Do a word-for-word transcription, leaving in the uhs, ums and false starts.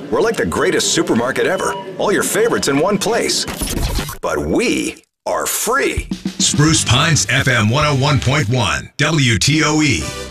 We're like the greatest supermarket ever. All your favorites in one place. But we are free. Spruce Pines F M one oh one point one, W T O E.